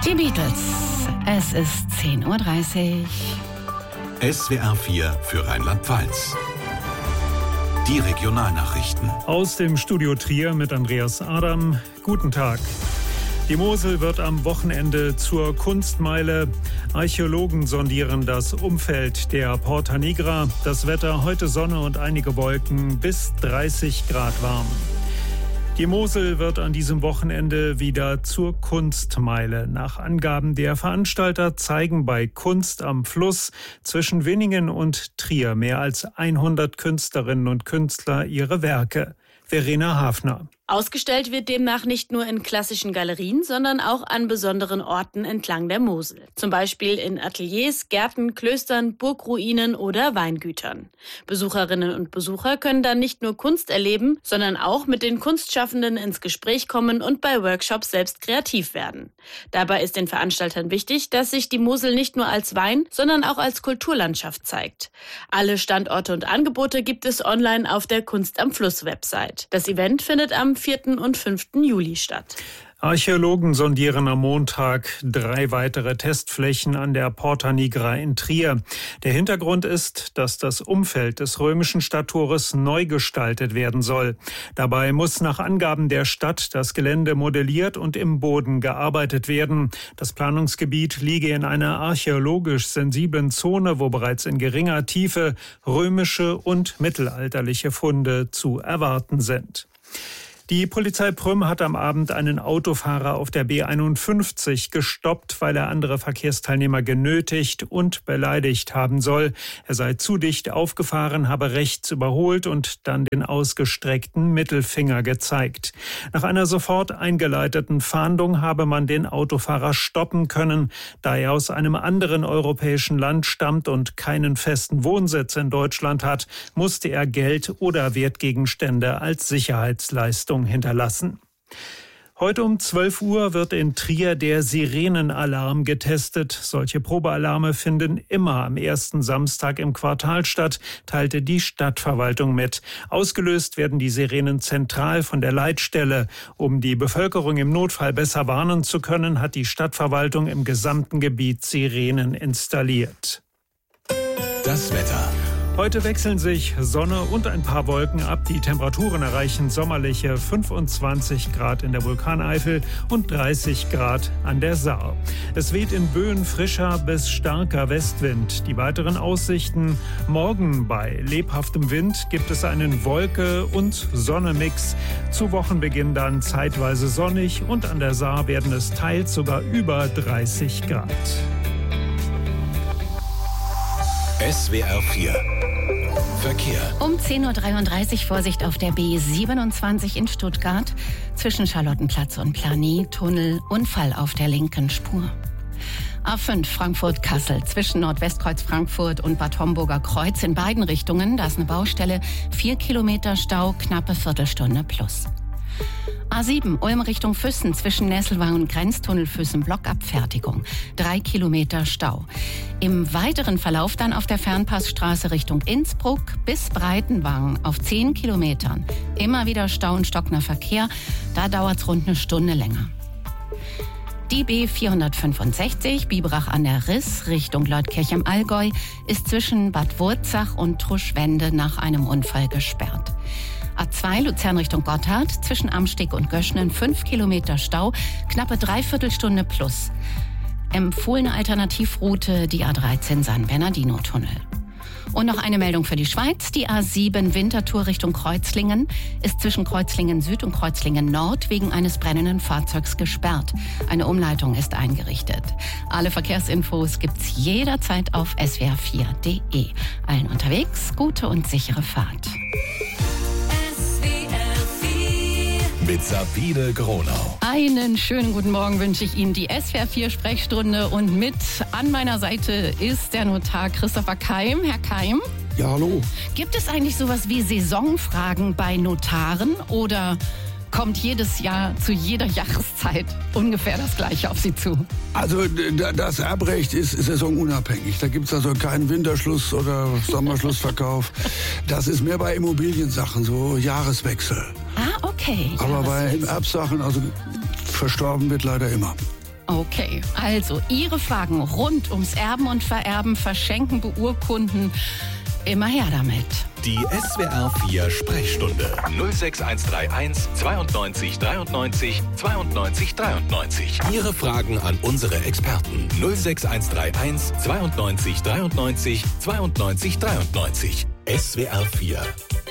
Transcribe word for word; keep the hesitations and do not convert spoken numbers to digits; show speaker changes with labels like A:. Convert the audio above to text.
A: Die Beatles. Es ist zehn Uhr dreißig.
B: S W R vier für Rheinland-Pfalz. Die Regionalnachrichten.
C: Aus dem Studio Trier mit Andreas Adam. Guten Tag. Die Mosel wird am Wochenende zur Kunstmeile. Archäologen sondieren das Umfeld der Porta Nigra. Das Wetter heute Sonne und einige Wolken, bis dreißig Grad warm. Die Mosel wird an diesem Wochenende wieder zur Kunstmeile. Nach Angaben der Veranstalter zeigen bei Kunst am Fluss zwischen Winningen und Trier mehr als hundert Künstlerinnen und Künstler ihre Werke. Verena Hafner.
D: Ausgestellt wird demnach nicht nur in klassischen Galerien, sondern auch an besonderen Orten entlang der Mosel. Zum Beispiel in Ateliers, Gärten, Klöstern, Burgruinen oder Weingütern. Besucherinnen und Besucher können dann nicht nur Kunst erleben, sondern auch mit den Kunstschaffenden ins Gespräch kommen und bei Workshops selbst kreativ werden. Dabei ist den Veranstaltern wichtig, dass sich die Mosel nicht nur als Wein, sondern auch als Kulturlandschaft zeigt. Alle Standorte und Angebote gibt es online auf der Kunst am Fluss-Website. Das Event findet am vierten und fünften Juli statt.
C: Archäologen sondieren am Montag drei weitere Testflächen an der Porta Nigra in Trier. Der Hintergrund ist, dass das Umfeld des römischen Stadttores neu gestaltet werden soll. Dabei muss nach Angaben der Stadt das Gelände modelliert und im Boden gearbeitet werden. Das Planungsgebiet liege in einer archäologisch sensiblen Zone, wo bereits in geringer Tiefe römische und mittelalterliche Funde zu erwarten sind. Die Polizei Prüm hat am Abend einen Autofahrer auf der B einundfünfzig gestoppt, weil er andere Verkehrsteilnehmer genötigt und beleidigt haben soll. Er sei zu dicht aufgefahren, habe rechts überholt und dann den ausgestreckten Mittelfinger gezeigt. Nach einer sofort eingeleiteten Fahndung habe man den Autofahrer stoppen können. Da er aus einem anderen europäischen Land stammt und keinen festen Wohnsitz in Deutschland hat, musste er Geld oder Wertgegenstände als Sicherheitsleistung hinterlassen. Heute um zwölf Uhr wird in Trier der Sirenenalarm getestet. Solche Probealarme finden immer am ersten Samstag im Quartal statt, teilte die Stadtverwaltung mit. Ausgelöst werden die Sirenen zentral von der Leitstelle. Um die Bevölkerung im Notfall besser warnen zu können, hat die Stadtverwaltung im gesamten Gebiet Sirenen installiert.
B: Das Wetter.
C: Heute wechseln sich Sonne und ein paar Wolken ab. Die Temperaturen erreichen sommerliche fünfundzwanzig Grad in der Vulkaneifel und dreißig Grad an der Saar. Es weht in Böen frischer bis starker Westwind. Die weiteren Aussichten: morgen bei lebhaftem Wind gibt es einen Wolke- und Sonne-Mix. Zu Wochenbeginn dann zeitweise sonnig und an der Saar werden es teils sogar über dreißig Grad.
B: S W R vier Verkehr.
A: Um zehn Uhr dreiunddreißig Vorsicht auf der B siebenundzwanzig in Stuttgart. Zwischen Charlottenplatz und Plani-Tunnel Unfall auf der linken Spur. A fünf Frankfurt-Kassel zwischen Nordwestkreuz Frankfurt und Bad Homburger Kreuz in beiden Richtungen. Da ist eine Baustelle. Vier Kilometer Stau, knappe Viertelstunde plus. A sieben Ulm Richtung Füssen zwischen Nesselwang und Grenztunnel Füssen Blockabfertigung. Drei Kilometer Stau. Im weiteren Verlauf dann auf der Fernpassstraße Richtung Innsbruck bis Breitenwang auf zehn Kilometern. Immer wieder Stau und stockender Verkehr. Da dauert es rund eine Stunde länger. Die B vierhundertfünfundsechzig Biberach an der Riss Richtung Leutkirch im Allgäu ist zwischen Bad Wurzach und Truschwende nach einem Unfall gesperrt. A zwei Luzern Richtung Gotthard zwischen Amsteg und Göschnen fünf Kilometer Stau, knappe Dreiviertelstunde plus. Empfohlene Alternativroute die A dreizehn San Bernardino-Tunnel. Und noch eine Meldung für die Schweiz. Die A sieben Winterthur Richtung Kreuzlingen ist zwischen Kreuzlingen Süd und Kreuzlingen Nord wegen eines brennenden Fahrzeugs gesperrt. Eine Umleitung ist eingerichtet. Alle Verkehrsinfos gibt's jederzeit auf S W R vier Punkt de. Allen unterwegs gute und sichere Fahrt.
B: Mit Sabine Gronau.
A: Einen schönen guten Morgen wünsche ich Ihnen, die S W R vier Sprechstunde. Und mit an meiner Seite ist der Notar Christopher Keim. Herr Keim.
E: Ja, hallo.
A: Gibt es eigentlich sowas wie Saisonfragen bei Notaren oder kommt jedes Jahr zu jeder Jahreszeit ungefähr das Gleiche auf Sie zu?
E: Also das Erbrecht ist saisonunabhängig. Da gibt es also keinen Winterschluss oder Sommerschlussverkauf. Das ist mehr bei Immobiliensachen, so Jahreswechsel.
A: Ah, okay.
E: Aber bei Erbsachen, also verstorben wird leider immer.
A: Okay, also Ihre Fragen rund ums Erben und Vererben, Verschenken, Beurkunden, immer her damit.
B: Die S W R vier Sprechstunde null sechs eins drei eins zweiundneunzig dreiundneunzig zweiundneunzig dreiundneunzig. Ihre Fragen an unsere Experten null sechs eins drei eins zweiundneunzig dreiundneunzig zweiundneunzig dreiundneunzig. S W R vier